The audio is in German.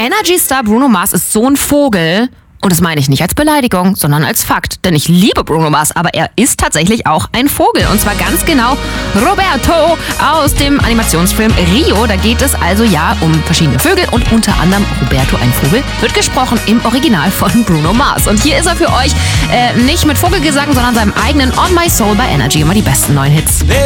Energy-Star Bruno Mars ist so ein Vogel. Und das meine ich nicht als Beleidigung, sondern als Fakt. Denn ich liebe Bruno Mars, aber er ist tatsächlich auch ein Vogel. Und zwar ganz genau Roberto aus dem Animationsfilm Rio. Da geht es also ja um verschiedene Vögel und unter anderem Roberto, ein Vogel, wird gesprochen im Original von Bruno Mars. Und hier ist er für euch nicht mit Vogelgesang, sondern seinem eigenen On My Soul bei Energy. Immer die besten neuen Hits.